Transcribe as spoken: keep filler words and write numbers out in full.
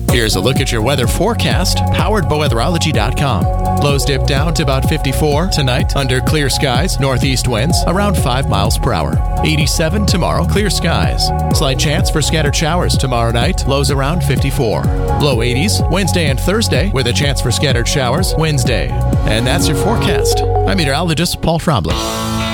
Here's a look at your weather forecast, powered by weatherology dot com. Lows dip down to about fifty-four tonight under clear skies, northeast winds around five miles per hour. eighty-seven tomorrow, clear skies. Slight chance for scattered showers tomorrow night, lows around fifty-four. Low eighties Wednesday and Thursday with a chance for scattered showers Wednesday. And that's your forecast. I'm meteorologist Paul Trombley.